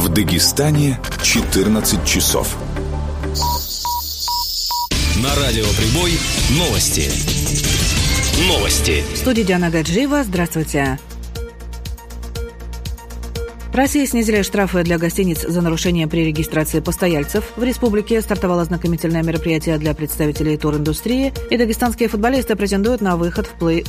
В Дагестане 14 часов. На радио «Прибой» новости. В студии Диана Гаджиева. Здравствуйте. В России снизили штрафы для гостиниц за нарушение при регистрации постояльцев. В республике стартовало ознакомительное мероприятие для представителей туриндустрии, и дагестанские футболисты претендуют на выход в плей-офф.